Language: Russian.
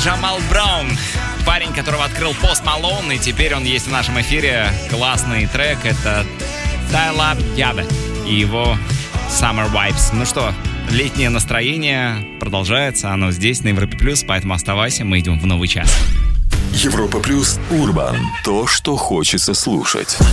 Джамал Браун, парень, которого открыл Пост Малон, и теперь он есть в нашем эфире. Классный трек, это Тайла Ябе и его Summer Vibes. Ну что, летнее настроение продолжается, оно здесь, на Европе Плюс, поэтому оставайся, мы идем в новый час. Европа Плюс Урбан. То, что хочется слушать.